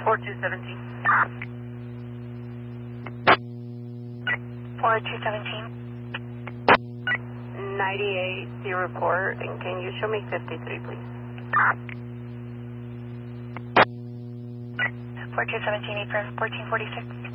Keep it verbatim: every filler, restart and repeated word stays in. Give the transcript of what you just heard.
four two seventeen. four two seventeen. ninety-eight, the report, and can you show me fifty-three, please? four two seventeen, Apron, fourteen forty-six.